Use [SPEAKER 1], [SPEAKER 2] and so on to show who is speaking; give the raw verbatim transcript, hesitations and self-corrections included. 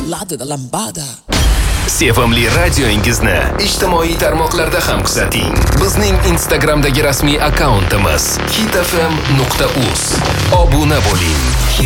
[SPEAKER 1] lada lambada.
[SPEAKER 2] Sevimli radioingizni ijtimoiy tarmoqlarda ham kuzating. Bizning Instagramdagi rasmiy akkauntimiz hit f m nuqta uz. Obuna bo'ling.